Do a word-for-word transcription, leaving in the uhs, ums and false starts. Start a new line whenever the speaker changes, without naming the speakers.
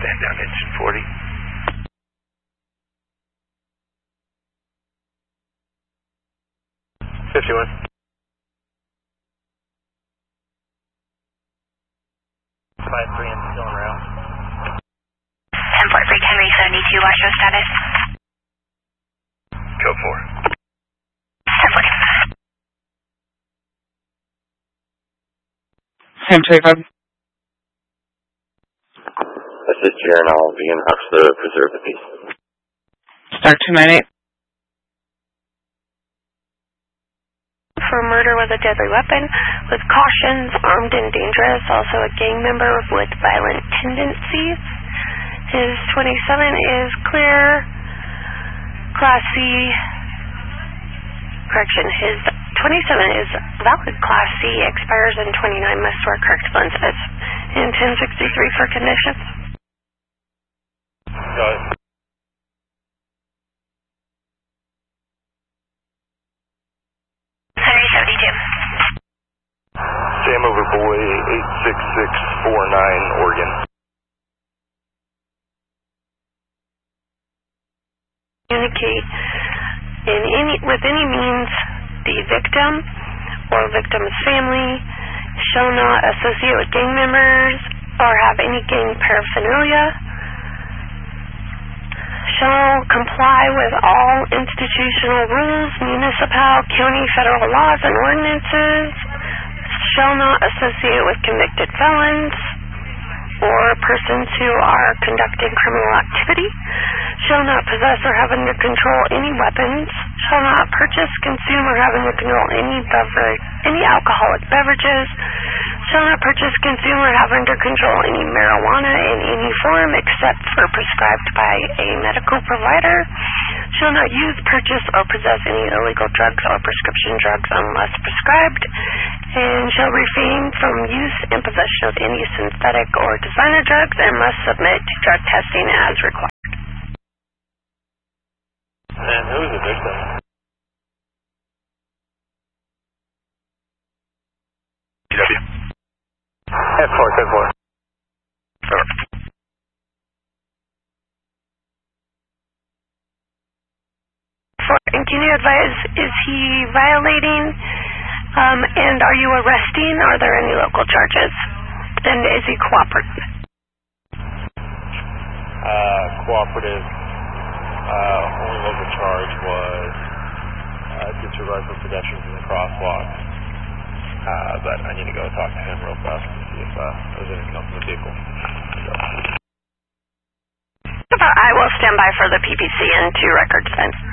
stand down engine forty. fifty-one. five three and still en route.
ten Fort Brigg Henry seventy-two, watch your status.
Go four.
ten Fort.
Ham twenty-five.
This is Jaron. I'll be in Hux to preserve the peace.
Star two nine eight.
For murder with a deadly weapon, with cautions, armed and dangerous, also a gang member with violent tendencies. His twenty-seven is clear, Class C, correction, his twenty-seven is valid Class C, expires in twenty-nine, must wear correct lenses. And ten sixty-three for conditions.
Got it.
Henry seventy-two.
Sam over boy eight six six four nine, Oregon.
Communicate in any with any means the victim or victim's family, shall not associate with gang members or have any gang paraphernalia, shall comply with all institutional rules, municipal, county, federal laws and ordinances, shall not associate with convicted felons or persons who are conducting criminal activity, shall not possess or have under control any weapons, shall not purchase, consume, or have under control any beverage, any alcoholic beverages, shall not purchase, consume, or have under control any marijuana in any form except for prescribed by a medical provider, shall not use, purchase, or possess any illegal drugs or prescription drugs unless prescribed, and shall refrain from use and possession of any synthetic or designer drugs and must submit to drug testing as required.
And who is the victim? P W. ten four, ten four. Over.
For, and can you advise, is he violating, um, and are you arresting? Are there any local charges? And is he cooperative?
Uh, cooperative. Uh, only local charge was uh, disregard for pedestrians in the crosswalk. Uh, but I need to go talk to him real fast to see if uh, there's anything else in the vehicle. So.
I will stand by for the P P C and two records then.